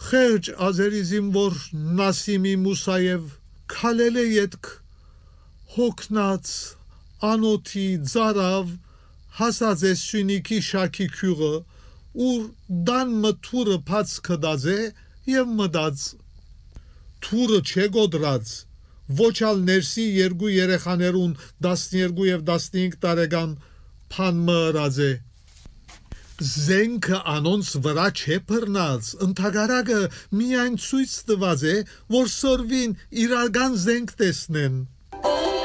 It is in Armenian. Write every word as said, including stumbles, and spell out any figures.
Խեղճ ազերի զինվոր Նասիմի Մուսաև քալել է ետք հոգնած անոթի ծարավ հասած է Սյունիքի շաքի քյուղը ուր դան մթուրը փած կդած է եւ մդած թուրը չեգոդրած ոչալ ներսի երկու երեխաներուն տասներկու եւ տասնհինգ տարեկան փան մըրած է Զենքը անոնց վրա չէ բռնած, ընդհակառակը միայն ցույց տված է, որ սորվին իրական զենք տեսնեն։